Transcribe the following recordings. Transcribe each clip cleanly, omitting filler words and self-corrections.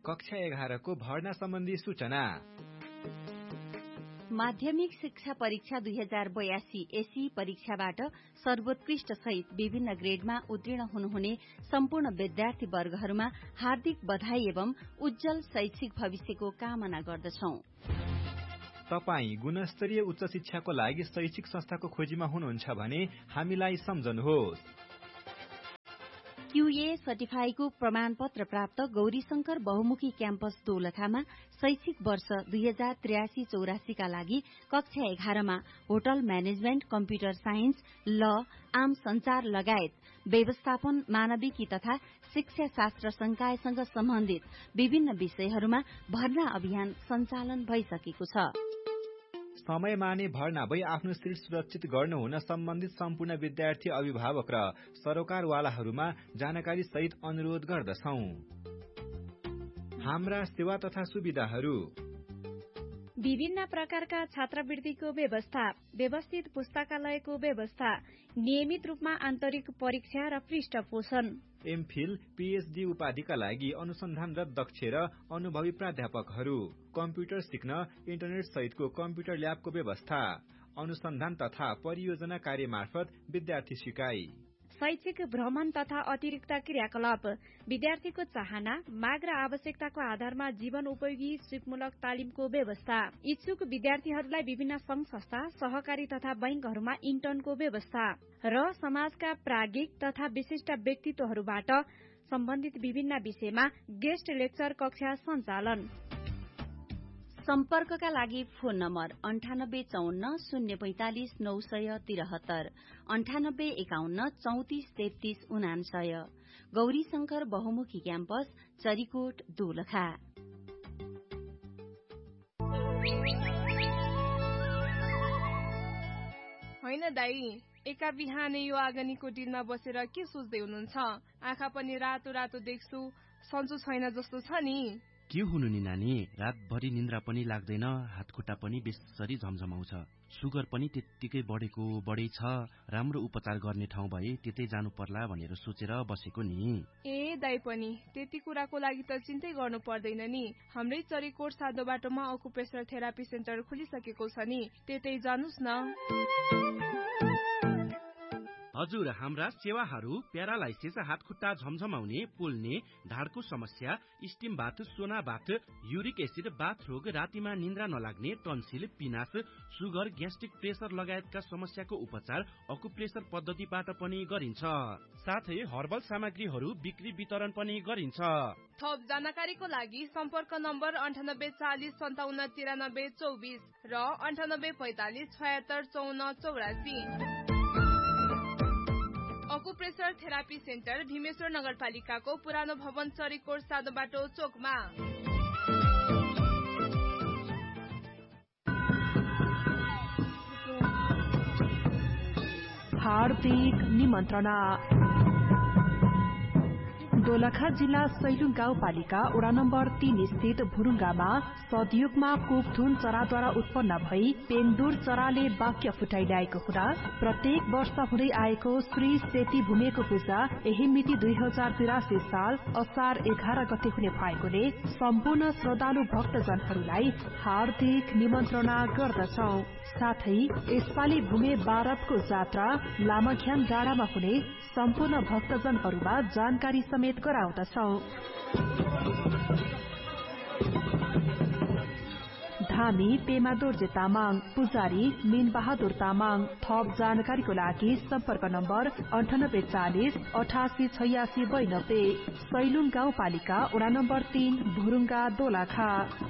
कक्षा 11 को भर्ना सम्बन्धी सूचना। माध्यमिक शिक्षा परीक्षा 2082 एसी परीक्षाबाट सर्वोत्कृष्ट सहित विभिन्न ग्रेडमा उत्तीर्ण हुनुहुने सम्पूर्ण विद्यार्थी वर्गहरूमा हार्दिक बधाई एवं उज्जवल शैक्षिक भविष्यको कामना गर्दछौं। तपाई गुणस्तरीय उच्च शिक्षाको लागि शैक्षिक संस्थाको खोजीमा हुनुहुन्छ भने हामीलाई सम्झनुहोस्। क्यूए सर्टिफाईको प्रमाणपत्र प्राप्त गौरीशंकर बहुमुखी क्याम्पस दोलखामा शैक्षिक वर्ष 2083-84 का लागि कक्षा 11 मा होटल म्यानेजमेन्ट, कम्प्युटर साइन्स, ल, आम संचार लगायत व्यवस्थापन, मानविकी तथा शिक्षा शास्त्र संकायसँग सम्बन्धित विभिन्न विषयहरूमा भर्ना अभियान सञ्चालन भइसकेको छ। समयमा नै भर्ना भई आफ्नो सिट सुरक्षित गर्नु हुन सम्बन्धित सम्पूर्ण विद्यार्थी, अभिभावक र सरोकारवालाहरूमा जानकारी सहित अनुरोध गर्दछौ। हाम्रा सेवा तथा सुविधाहरू: विभिन्न प्रकारका छात्रवृत्तिको व्यवस्था, व्यवस्थित पुस्तकालयको व्यवस्था, नियमित रूपमा आन्तरिक परीक्षा र पृष्ठपोषण, एमफिल, पीएचडी उपाधिका लागि अनुसन्धानरत दक्ष र अनुभवी प्राध्यापकहरू, कम्प्युटर सिक्न इन्टरनेट सहितको कम्प्युटर ल्याबको व्यवस्था, अनुसन्धान तथा परियोजना कार्य मार्फत विद्यार्थी सिकाइ, शैक्षिक भ्रमण तथा अतिरिक्त क्रियाकलाप, विद्यार्थीको चाहना, माग र आवश्यकताको आधारमा जीवन उपयोगी सिपमूलक तालिमको व्यवस्था, इच्छुक विद्यार्थीहरूलाई विभिन्न संघ संस्था, सहकारी तथा बैंकहरूमा इन्टर्नको व्यवस्था र समाजका प्राज्ञिक तथा विशिष्ट व्यक्तित्वहरूबाट सम्बन्धित विभिन्न विषयमा गेस्ट लेक्चर कक्षा सञ्चालन। सम्पर्कका लागि फोन नम्बर 9854 045 973, 9851 34 33 99, गौरीशंकर बहुमुखी क्याम्पस, चरीकोट, दोलखा। होइन दाई, एका बिहानै यो आगनीको डिलमा बसेर के सोच्दै हुनुहुन्छ? आँखा पनि रातो रातो देख्छु, सन्चो छैन जस्तो छ नि। के हुनु नि नानी, रातभरि निन्द्रा पनि लाग्दैन, हातखुट्टा पनि बेसरी झमझमाउँछ, सुगर पनि त्यत्तिकै बढै छ। राम्रो उपचार गर्ने ठाउँ भए त्यतै जानु पर्ला भनेर सोचेर बसेको नि। ए दाई पनि त्यति कुराको लागि त चिन्तै गर्नु पर्दैन नि। हाम्रै चरीकोट सादो बाटोमा अकुप्रेसर थेरापी सेन्टर खुलिसकेको छ नि, त्यतै जानुस् न। हजुर, हाम्रा सेवाहरू प्यारालाइसिस, हातखुट्टा झमझमाउने, पोल्ने, ढाडको समस्या, स्टिम बाथ, सोना बाथ, युरिक एसिड, बाथ रोग, रातिमा निन्द्रा नलाग्ने, टन्सिल, पिनास, सुगर, ग्यास्ट्रिक, प्रेसर लगायतका समस्याको उपचार अकुप्रेसर पद्धतिबाट पनि गरिन्छ। साथै हर्बल सामग्रीहरू बिक्री वितरण पनि गरिन्छ। थप जानकारीको लागि सम्पर्क नम्बर 9840 57 93 24 र 9845 76 54 84। अकुप्रेसर थेरापी सेन्टर भीमेश्वर नगरपालिकाको पुरानो भवन, चरीकोट सादो बाटो चोकमा। हार्दिक निमन्त्रणा। दोलखा जिल्ला सैलुङ गाउँपालिका वडा नम्बर 3 स्थित भुरुङ्गामा सदयुगमा कुकथुन चराद्वारा उत्पन्न भई पेन्दुर चराले वाक्य फुटाइल्याएको हुँदा प्रत्येक वर्ष हुँदै आएको श्री सेती भूमिको पूजा यही मिति 2083 साल असार 11 गते हुने भएकोले सम्पूर्ण श्रद्धालु भक्तजनहरूलाई हार्दिक निमन्त्रणा गर्दछौ। साथै यसपालि भूमि बारबको जात्रा लामाख्यान डाँडामा हुने सम्पूर्ण भक्तजनहरूमा जानकारी समेत गराउँदछौ। धामी पेमा दोर्जे तामाङ, पुजारी मीन बहादुर तामाङ। थप जानकारीको लागि सम्पर्क नम्बर 9840 88 86 92, सैलुङ गाउँपालिका वडा नम्बर 3 भुरुङ्गा, दोलखा।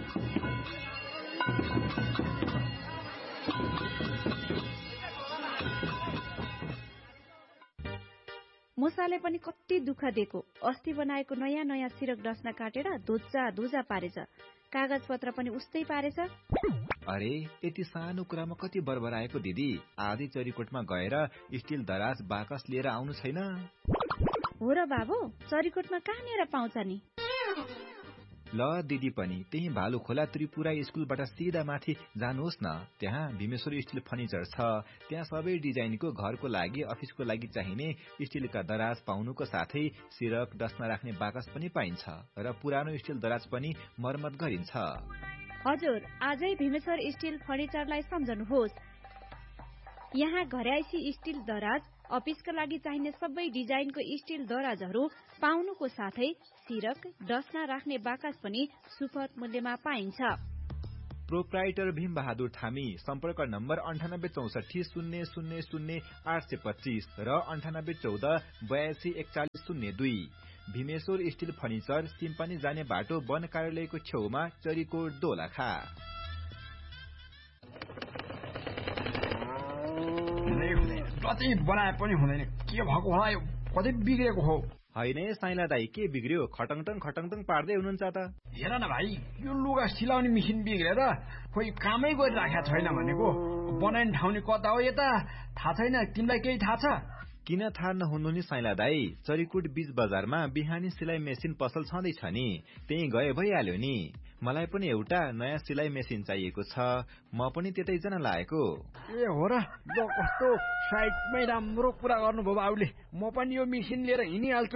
मुसाले पनि कति दुःख दिएको। अस्ति बनाएको नयाँ नयाँ सिरक डस्ना काटेर धुजा पारेछ, कागज पत्र पनि उस्तै पारेछ। अरे यति सानो कुरामा कति बरबराएको दिदी। आधी चरीकोटमा गएर स्टिल दराज बाकस लिएर आउनु छैन? हो र बाबु, चरीकोटमा कहाँनिर पाउँछ नि? ल दिदी पनि त्यही भालु खोला त्रिपुरा स्कुलबाट सिधा माथि जानुहोस् न, त्यहाँ भीमेश्वर स्टिल फर्निचर छ। त्यहाँ सबै डिजाइनको घरको लागि अफिसको लागि चाहिने स्टिलका दराज पाउनुको साथै सिरक डस्ना राख्ने बाकस पनि पाइन्छ र पुरानो स्टिल दराज पनि मर्मत गरिन्छ। हजुर, आजै भीमेश्वर स्टिल फर्निचरलाई सम्झनुहोस्। यहाँ घरायसी स्टिल दराज, अफिसका लागि चाहिने सबै डिजाइनको स्टिल दराजहरू पाउनुको साथै सिरक डस्ना राख्ने बाकस पनि सुपथ मूल्यमा पाइन्छ। प्रोप्राइटर भीम बहादुर थामी, सम्पर्क नम्बर 9864000825 र 9814824102। भीमेश्वर स्टिल फर्निचर, सिम्पानी जाने बाटो वन कार्यालयको छेउमा, चरीकोट दोलखा। कतै बनाए पनि हुँदैन, के भएको होला, यो कतै बिग्रेको हो। होइन साइला दाई, के बिग्रियो? खटङटङ पार्दै हुनुहुन्छ त। हेर न भाइ, यो लुगा सिलाउने मेसिन बिग्रेर खोइ कामै गरिराखेको छैन भनेको। बनाउने ठाउँ कता हो यता थाहा छैन, तिमीलाई केही थाहा छ? किन थाहा नहुनु नि साइला दाई, चरीकोट बीच बजारमा बिहानी सिलाइ मेसिन पसल छँदैछ नि, त्यही गए भइहाल्यो नि। मलाई पनि एउटा नयाँ सिलाइ मेसिन चाहिएको छ, म पनि त्यतै जान लागेको। ए हो र, ल कस्तो साइडमै राम्रो कुरा गर्नुभयो बाबुले, म पनि यो मेसिन लिएर हिँडिहाल्छु।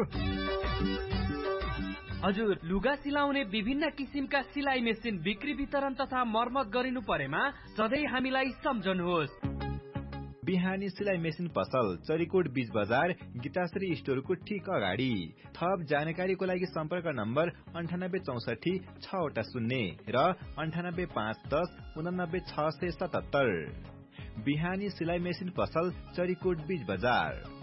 हजुर, लुगा सिलाउने विभिन्न किसिमका सिलाइ मेसिन बिक्री वितरण तथा मर्मत गरिनु परेमा सधैँ हामीलाई सम्झनुहोस्। बिहानी सिलाइ मेसिन पसल, चरीकोट बीच बजार, गीताश्री स्टोरको ठीक अगाडि। थप जानकारीको लागि सम्पर्क नम्बर 9864 6 र 9851089677। बिहानी सिलाइ मेसिन पसल, चरीकोट बीच बजार।